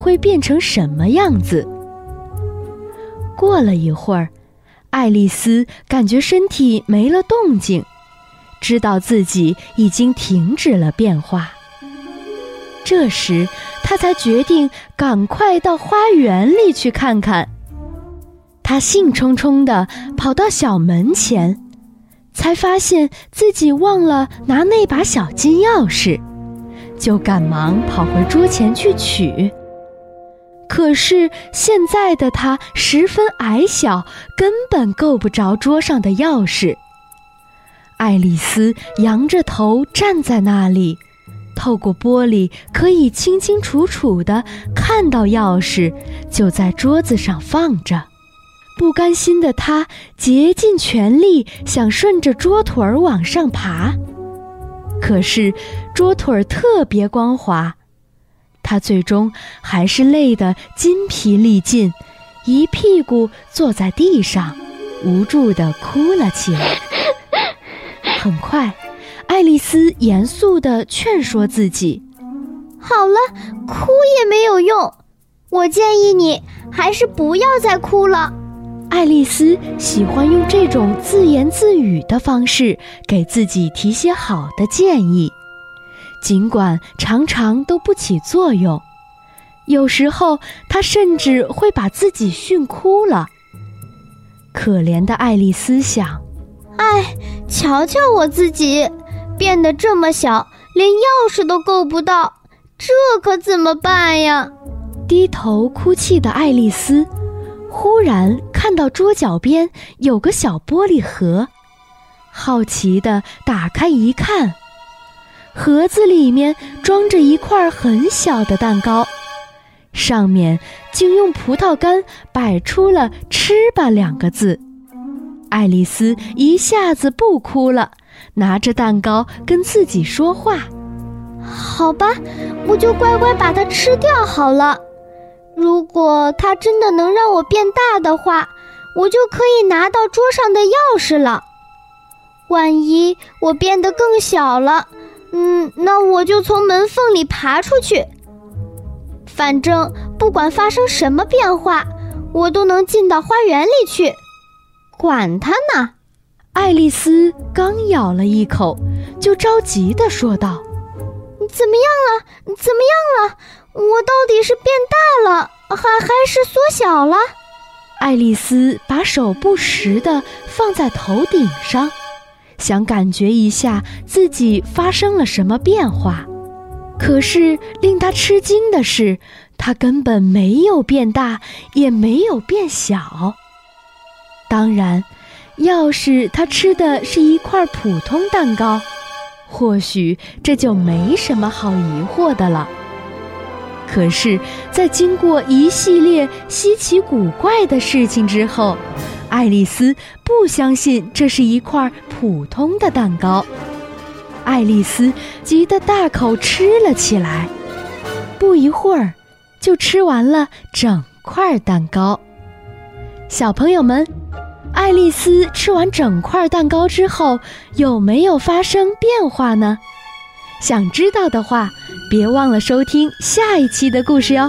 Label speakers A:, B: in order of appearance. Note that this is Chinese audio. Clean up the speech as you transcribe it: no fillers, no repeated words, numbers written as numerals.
A: 会变成什么样子。过了一会儿，爱丽丝感觉身体没了动静，知道自己已经停止了变化。这时，她才决定赶快到花园里去看看。她兴冲冲地跑到小门前，才发现自己忘了拿那把小金钥匙，就赶忙跑回桌前去取。可是现在的她十分矮小，根本够不着桌上的钥匙。爱丽丝仰着头站在那里，透过玻璃可以清清楚楚地看到钥匙就在桌子上放着。不甘心的她竭尽全力想顺着桌腿儿往上爬，可是桌腿儿特别光滑，她最终还是累得筋疲力尽，一屁股坐在地上，无助地哭了起来。很快，爱丽丝严肃地劝说自己：
B: 好了，哭也没有用，我建议你还是不要再哭了。
A: 爱丽丝喜欢用这种自言自语的方式给自己提些好的建议，尽管常常都不起作用，有时候她甚至会把自己训哭了。可怜的爱丽丝想：
B: 哎，瞧瞧我自己，变得这么小，连钥匙都够不到，这可怎么办呀？
A: 低头哭泣的爱丽丝忽然看到桌角边有个小玻璃盒，好奇地打开一看，盒子里面装着一块很小的蛋糕，上面竟用葡萄干摆出了吃吧2个字。爱丽丝一下子不哭了，拿着蛋糕跟自己说话：
B: 好吧，我就乖乖把它吃掉好了。如果它真的能让我变大的话，我就可以拿到桌上的钥匙了。万一我变得更小了，那我就从门缝里爬出去。反正不管发生什么变化，我都能进到花园里去。管它呢！
A: 爱丽丝刚咬了一口，就着急地说道：
B: 怎么样了？怎么样了？我到底是变大了，还是缩小了？
A: 爱丽丝把手不时地放在头顶上，想感觉一下自己发生了什么变化。可是令她吃惊的是，她根本没有变大，也没有变小。当然，要是她吃的是一块普通蛋糕，或许这就没什么好疑惑的了。可是，在经过一系列稀奇古怪的事情之后，爱丽丝不相信这是一块普通的蛋糕。爱丽丝急得大口吃了起来，不一会儿就吃完了整块蛋糕。小朋友们，爱丽丝吃完整块蛋糕之后，有没有发生变化呢？想知道的话，别忘了收听下一期的故事哟。